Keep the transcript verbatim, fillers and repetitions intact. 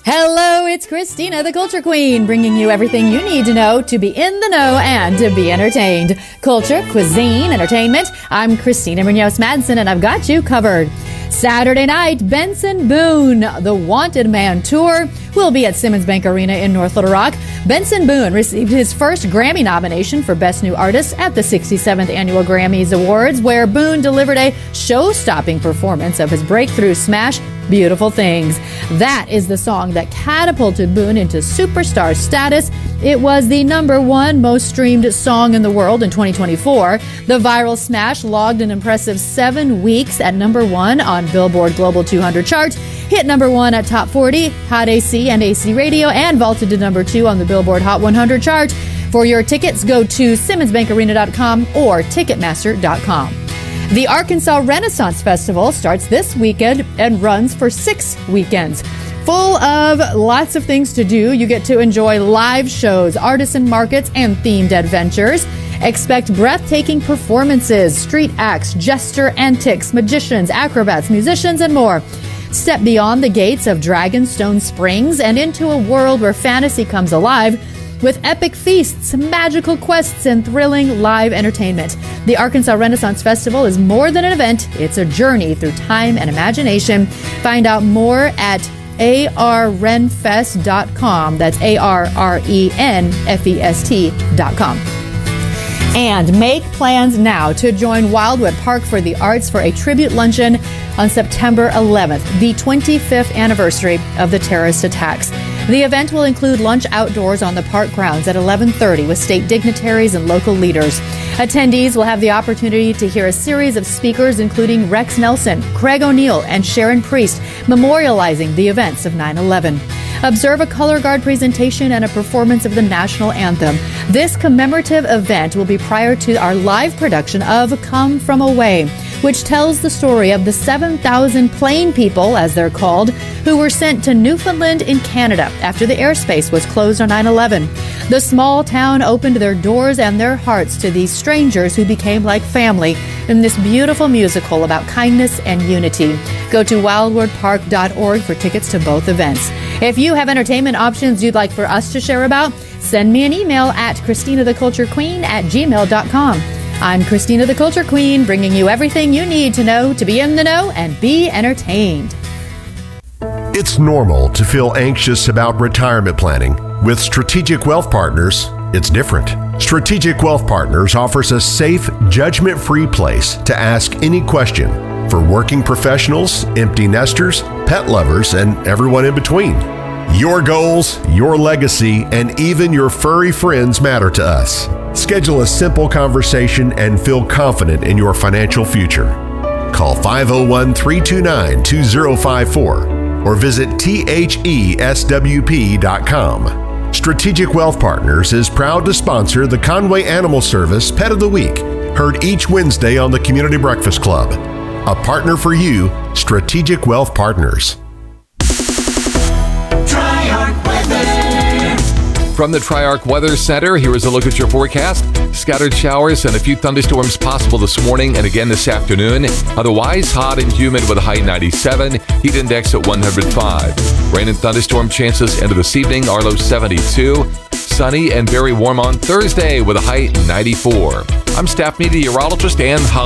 Hello, it's Christina, the Culture Queen, bringing you everything you need to know to be in the know and to be entertained. Culture, cuisine, entertainment. I'm Christina Munoz-Madsen, and I've got you covered. Saturday night, Benson Boone, the Wanted Man Tour, will be at Simmons Bank Arena in North Little Rock. Benson Boone received his first Grammy nomination for Best New Artist at the sixty-seventh Annual Grammys Awards, where Boone delivered a show-stopping performance of his breakthrough smash, Beautiful Things. That is the song that catapulted Boone into superstar status. It was the number one most streamed song in the world in twenty twenty-four. The viral smash logged an impressive seven weeks at number one on Billboard Global two hundred chart, hit number one at Top forty, Hot A C and A C Radio, and vaulted to number two on the Billboard Hot one hundred chart. For your tickets, go to simmons bank arena dot com or ticketmaster dot com. The Arkansas Renaissance Festival starts this weekend and runs for six weekends. Full of lots of things to do. You get to enjoy live shows, artisan markets, and themed adventures. Expect breathtaking performances, street acts, jester antics, magicians, acrobats, musicians, and more. Step beyond the gates of Dragonstone Springs and into a world where fantasy comes alive with epic feasts, magical quests, and thrilling live entertainment. The Arkansas Renaissance Festival is more than an event. It's a journey through time and imagination. Find out more at A R renfest dot com. That's A R R E N F E S T dot com. And make plans now to join Wildwood Park for the Arts for a tribute luncheon on September eleventh, the twenty-fifth anniversary of the terrorist attacks. The event will include lunch outdoors on the park grounds at eleven thirty with state dignitaries and local leaders. Attendees will have the opportunity to hear a series of speakers including Rex Nelson, Craig O'Neill, and Sharon Priest, memorializing the events of nine eleven. Observe a color guard presentation and a performance of the national anthem. This commemorative event will be prior to our live production of Come From Away, which tells the story of the seven thousand plain people, as they're called, who were sent to Newfoundland in Canada after the airspace was closed on nine eleven. The small town opened their doors and their hearts to these strangers who became like family in this beautiful musical about kindness and unity. Go to wildwood park dot org for tickets to both events. If you have entertainment options you'd like for us to share about, send me an email at christina the culture queen at gmail dot com. I'm Christina the Culture Queen, bringing you everything you need to know to be in the know and be entertained. It's normal to feel anxious about retirement planning. With Strategic Wealth Partners, it's different. Strategic Wealth Partners offers a safe, judgment-free place to ask any question for working professionals, empty nesters, pet lovers, and everyone in between. Your goals, your legacy, and even your furry friends matter to us. Schedule a simple conversation and feel confident in your financial future. Call five oh one, three two nine, two oh five four or visit T H E S W P dot com. Strategic Wealth Partners is proud to sponsor the Conway Animal Service Pet of the Week, heard each Wednesday on the Community Breakfast Club. A partner for you, Strategic Wealth Partners. From the Triarch Weather Center, here is a look at your forecast. Scattered showers and a few thunderstorms possible this morning and again this afternoon. Otherwise, hot and humid with a high ninety-seven, heat index at one hundred five. Rain and thunderstorm chances into this evening, our low seventy-two. Sunny and very warm on Thursday with a high ninety-four. I'm staff meteorologist Ann Holland.